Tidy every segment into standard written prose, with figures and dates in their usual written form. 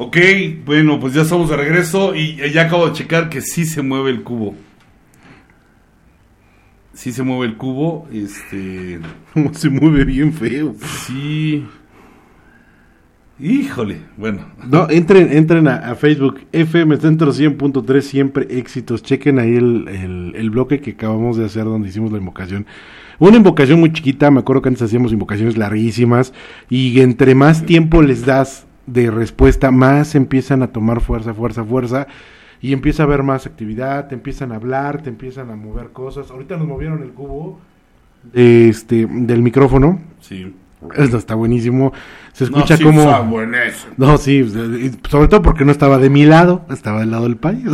Ok, bueno, pues ya estamos de regreso y ya acabo de checar que sí se mueve el cubo. Sí se mueve el cubo, Se mueve bien feo. Sí. Híjole, bueno. No, entren a Facebook, FM Centro 100.3, siempre éxitos. Chequen ahí el bloque que acabamos de hacer donde hicimos la invocación. Una invocación muy chiquita, me acuerdo que antes hacíamos invocaciones larguísimas y entre más tiempo les das de respuesta, más empiezan a tomar fuerza y empieza a haber más actividad, te empiezan a hablar, te empiezan a mover cosas. Ahorita nos movieron el cubo del micrófono. Sí. Esto está buenísimo. Se escucha como... Está buenísimo. No, sí, sobre todo porque no estaba de mi lado, estaba del lado del país.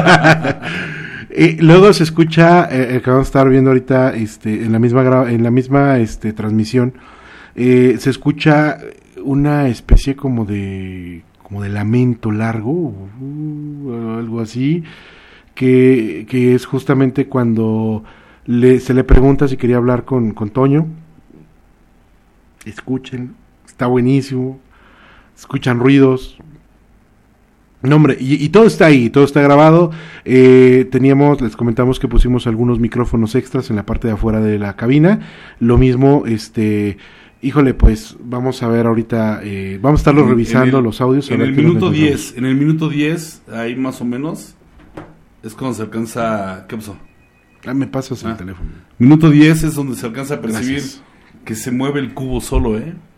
Luego se escucha, que vamos a estar viendo ahorita en la misma transmisión, se escucha una especie como de lamento largo, algo así, que es justamente cuando se le pregunta si quería hablar con Toño. Escuchen, está buenísimo, escuchan ruidos. No, hombre, y todo está ahí, todo está grabado. Les comentamos que pusimos algunos micrófonos extras en la parte de afuera de la cabina. Lo mismo, híjole, pues vamos a ver ahorita, vamos a estarlo revisando los audios. En el minuto 10, ahí más o menos, es cuando se alcanza... ¿Qué pasó? Me pasas el teléfono. Minuto 10 es donde se alcanza a percibir. Gracias. Que se mueve el cubo solo,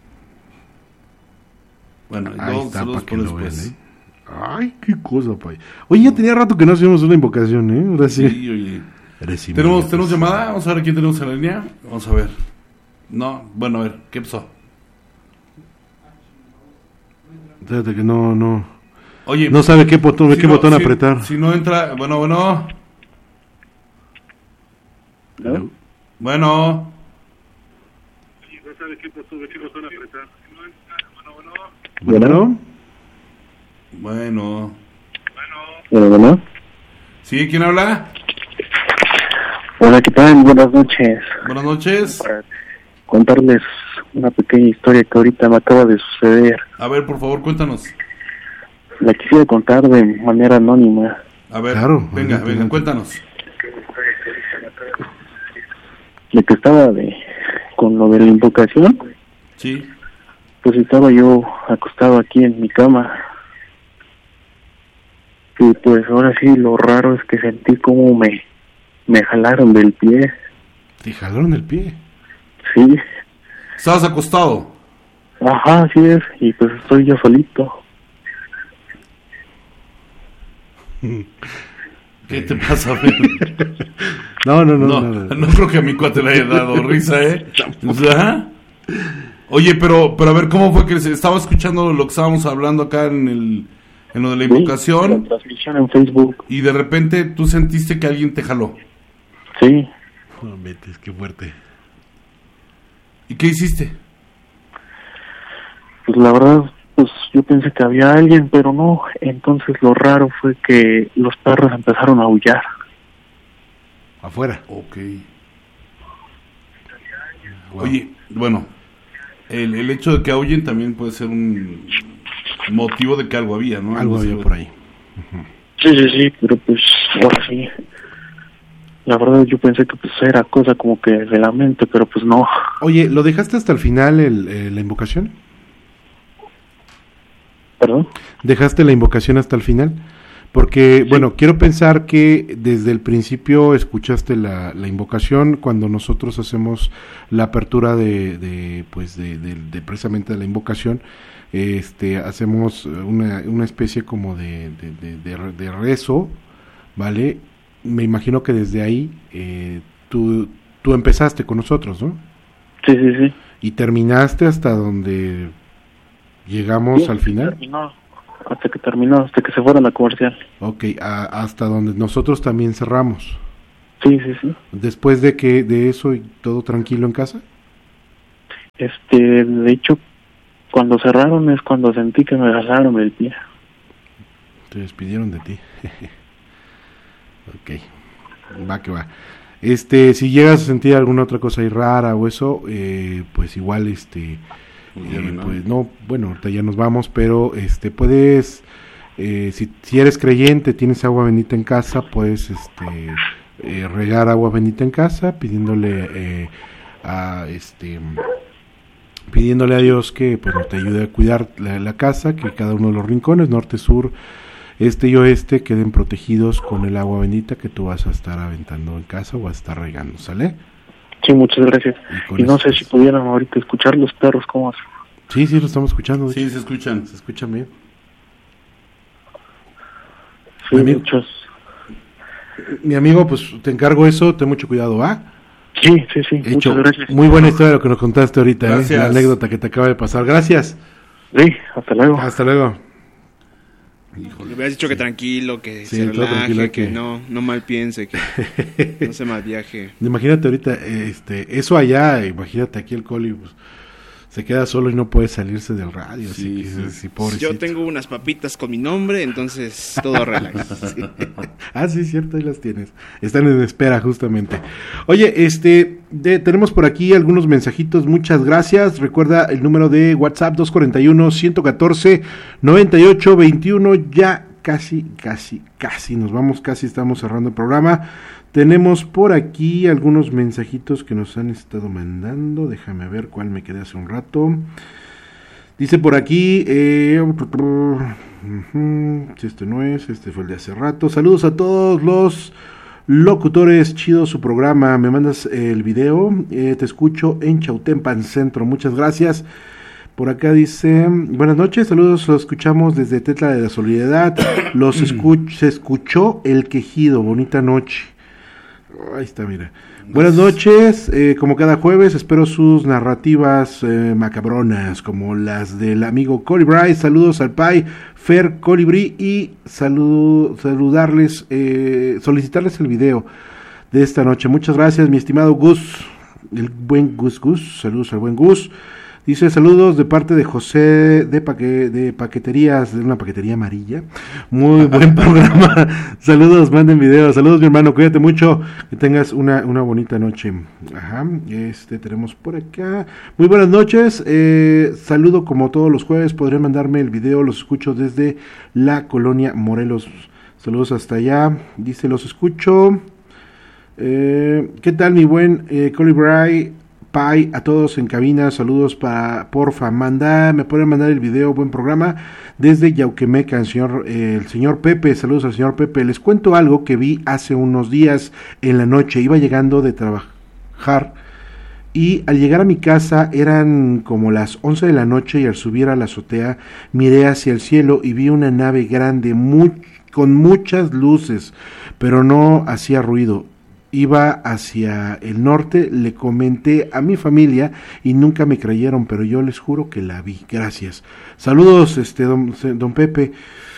Bueno, ahí dos está, para que por lo después. vean, Ay, qué cosa, pay. Oye, ya tenía rato que no hacíamos una invocación, Ahora sí. Sí, oye. ¿Tenemos llamada? Vamos a ver quién tenemos en la línea. Vamos a ver. No, bueno, a ver, ¿qué pasó? Espérate que no. Oye, no sabe qué botón, si apretar. Si no entra, bueno. ¿No? Bueno. No sabe qué botón apretar. Bueno. ¿Sí? ¿Quién habla? Hola, ¿qué tal? Buenas noches. Buenas noches. Para contarles una pequeña historia que ahorita me acaba de suceder. A ver, por favor, cuéntanos. La quisiera contar de manera anónima. A ver, claro, venga, cuéntanos. De que estaba con lo de la invocación. Sí. Pues estaba yo acostado aquí en mi cama. Y pues ahora sí, lo raro es que sentí como me jalaron del pie. ¿Te jalaron el pie? Sí. ¿Estabas acostado? Ajá, así es. Y pues estoy yo solito. ¿Qué te pasa, Ben? No creo que a mi cuate le haya dado risa, O sea, oye, pero a ver, ¿cómo fue que estaba escuchando lo que estábamos hablando acá en lo de la invocación? Sí, la transmisión en Facebook. Y de repente tú sentiste que alguien te jaló. Sí. No metes, qué fuerte. ¿Y qué hiciste? Pues la verdad, pues yo pensé que había alguien, pero no. Entonces lo raro fue que los perros empezaron a aullar. Afuera. Ok. Wow. Oye, bueno, el hecho de que aullen también puede ser un motivo de que algo había, ¿no? Algo había por ahí. Uh-huh. Sí, pero pues ahora sí. La verdad yo pensé que pues era cosa como que de la mente, pero pues no. Oye, ¿lo dejaste hasta el final la invocación? ¿Perdón? ¿Dejaste la invocación hasta el final? Porque, sí. Bueno, quiero pensar que desde el principio escuchaste la invocación cuando nosotros hacemos la apertura de precisamente de la invocación. Hacemos una especie como de rezo, ¿vale? Me imagino que desde ahí tú empezaste con nosotros, ¿no? Sí. ¿Y terminaste hasta donde llegamos al final? Terminó, hasta que se fueron a comercial. Ok, hasta donde nosotros también cerramos. Sí. ¿Después de eso y todo tranquilo en casa? De hecho, cuando cerraron es cuando sentí que me jalaron el pie. Te despidieron de ti. Ok, va que va. Si llegas a sentir alguna otra cosa ahí rara o eso, pues igual Pues no, bueno, ahorita ya nos vamos, pero puedes, si eres creyente, tienes agua bendita en casa, puedes regar agua bendita en casa, pidiéndole a Dios que pues te ayude a cuidar la casa, que cada uno de los rincones, norte, sur, este y oeste, queden protegidos con el agua bendita que tú vas a estar aventando en casa o vas a estar regando, ¿sale? Sí, muchas gracias. Y no sé si pudieran ahorita escuchar los perros, ¿cómo hacen? Sí, lo estamos escuchando. Sí, se escuchan. Se escuchan bien. Sí, muchos. Mi amigo, pues te encargo eso, ten mucho cuidado, ¿va? Sí, muchas gracias. Muy buena historia lo que nos contaste ahorita, Gracias. la anécdota que te acaba de pasar. Gracias. Sí, hasta luego. Hasta luego. Le hubieras dicho que tranquilo, que Sí, se todo relaje, tranquilo, que que- no mal piense, que no se mal viaje. Imagínate ahorita, eso allá, imagínate aquí el Coli, pues, se queda solo y no puede salirse del radio, Sí, así que sí. sí, pobrecito. Yo tengo unas papitas con mi nombre, entonces todo relax. Ah, sí, cierto, ahí las tienes. Están en espera, justamente. Oye, tenemos por aquí algunos mensajitos, muchas gracias. Recuerda el número de WhatsApp, 241-114-9821. Ya casi, nos vamos, casi estamos cerrando el programa. Tenemos por aquí algunos mensajitos que nos han estado mandando. Déjame ver cuál me quedé hace un rato. Dice por aquí, si este no es, este fue el de hace rato. Saludos a todos los locutores, chido su programa. Me mandas el video, te escucho en Chautempan Centro. Muchas gracias. Por acá dice, buenas noches, saludos, los escuchamos desde Tetla de la Soledad. Se escuchó el quejido, bonita noche. Ahí está, mira. Buenas noches, como cada jueves espero sus narrativas macabronas como las del amigo Colibri. Saludos al Pai, Fer Colibri y solicitarles el video de esta noche. Muchas gracias, mi estimado Gus, el buen Gus, saludos al buen Gus. Dice, saludos de parte de José de paqueterías, de una paquetería amarilla. Muy buen programa. Saludos, manden videos. Saludos, mi hermano, cuídate mucho. Que tengas una bonita noche. Ajá, tenemos por acá. Muy buenas noches. Saludo como todos los jueves. Podrían mandarme el video, los escucho desde la colonia Morelos. Saludos hasta allá. Dice, los escucho. ¿Qué tal, mi buen Colibri? Pai, a todos en cabina, saludos porfa, me pueden mandar el video, buen programa, desde Yauquemeca, el señor Pepe, saludos al señor Pepe. Les cuento algo que vi hace unos días en la noche, iba llegando de trabajar y al llegar a mi casa eran como las 11 de la noche y al subir a la azotea miré hacia el cielo y vi una nave grande con muchas luces, pero no hacía ruido. Iba hacia el norte, le comenté a mi familia y nunca me creyeron, pero yo les juro que la vi. Gracias. Saludos, don Pepe.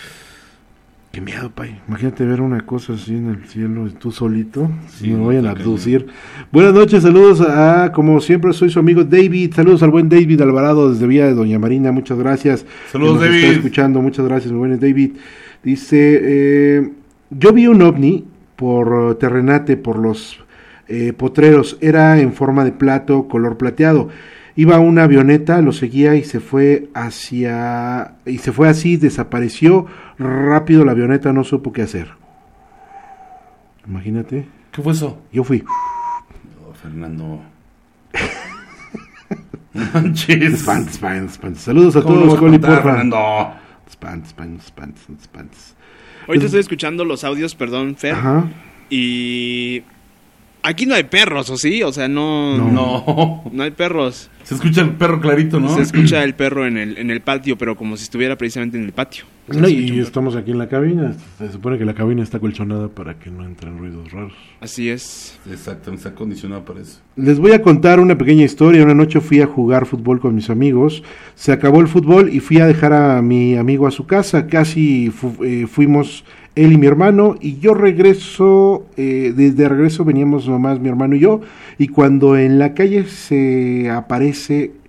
Qué miedo, Pai. Imagínate ver una cosa así en el cielo, tú solito, si me vayan a abducir. Buenas noches, saludos como siempre soy su amigo David. Saludos al buen David Alvarado desde Villa de Doña Marina, muchas gracias. Saludos, David. David. Está escuchando, muchas gracias, mi buen David. Dice, yo vi un ovni por Terrenate, por los potreros, era en forma de plato, color plateado. Iba una avioneta, lo seguía y se fue así, desapareció rápido la avioneta, no supo qué hacer. Imagínate. ¿Qué fue eso? Yo fui. Oh, Fernando. Manches. Spans. Saludos a ¿Cómo todos, lo voy a Coli, contar, porfa. Fernando? Spans. Ahorita estoy escuchando los audios, perdón, Fer, Ajá. y aquí no hay perros, ¿o sí? O sea, no hay perros. Se escucha el perro clarito, ¿no? Se escucha el perro en el patio, pero como si estuviera precisamente en el patio. O sea, No, se escucha y un perro. estamos aquí en la cabina. Se supone que la cabina está colchonada para que no entren ruidos raros. Así es. Exacto, está acondicionado para eso. Les voy a contar una pequeña historia. Una noche fui a jugar fútbol con mis amigos. Se acabó el fútbol y fui a dejar a mi amigo a su casa. Casi fuimos él y mi hermano. Y yo regreso, desde regreso veníamos nomás mi hermano y yo. Y cuando en la calle se aparece